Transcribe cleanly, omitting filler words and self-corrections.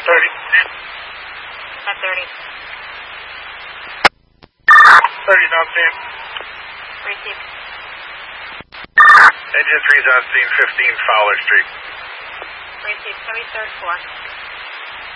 1030. 1030. 30 on scene. Received. Engine 3's on scene, 15 Fowler Street. Received. 73rd floor.